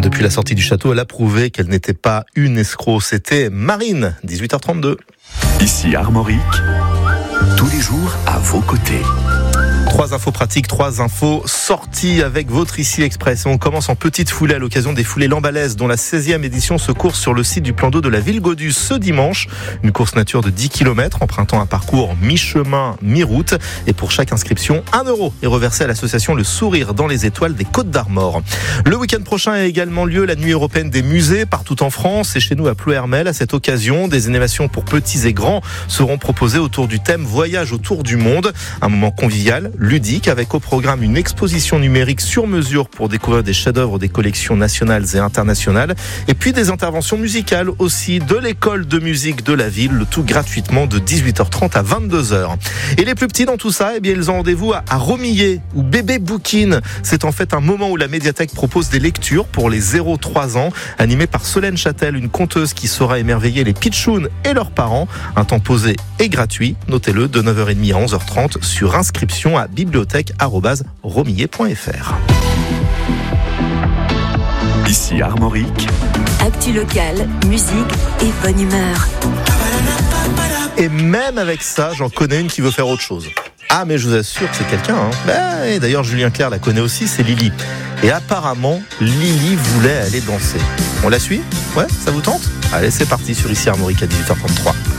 Depuis la sortie du château, elle a prouvé qu'elle n'était pas une escroc. C'était Marine, 18h32. Ici Armorique, tous les jours à vos côtés. 3 infos pratiques, 3 infos sorties avec votre Ici Express. On commence en petite foulée à l'occasion des foulées Lambalaises, dont la 16e édition se course sur le site du plan d'eau de la ville Godus ce dimanche. Une course nature de 10 km empruntant un parcours mi-chemin, mi-route. Et pour chaque inscription, 1 € est reversé à l'association Le Sourire dans les Étoiles des Côtes d'Armor. Le week-end prochain a également lieu la nuit européenne des musées partout en France et chez nous à Plouhermel. À cette occasion, des animations pour petits et grands seront proposées autour du thème Voyage autour du monde. Un moment convivial, ludique, avec au programme une exposition numérique sur mesure pour découvrir des chefs-d'œuvre des collections nationales et internationales, et puis des interventions musicales aussi de l'école de musique de la ville, le tout gratuitement de 18h30 à 22h. Et les plus petits dans tout ça, eh bien, ils ont rendez-vous à Romillet, ou Bébé Bouquine. C'est en fait un moment où la médiathèque propose des lectures pour les 0-3 ans, animée par Solène Châtel, une conteuse qui saura émerveiller les pitchouns et leurs parents. Un temps posé et gratuit, notez-le, de 9h30 à 11h30 sur inscription à bibliothèque@romillet.fr. Ici Armorique, actu locale, musique et bonne humeur. Et même avec ça, j'en connais une qui veut faire autre chose. Ah, mais je vous assure que c'est quelqu'un. Et d'ailleurs, Julien Clerc la connaît aussi, c'est Lily. Et apparemment, Lily voulait aller danser. On la suit ? Ouais, ça vous tente ? Allez, c'est parti sur Ici Armorique à 18h33.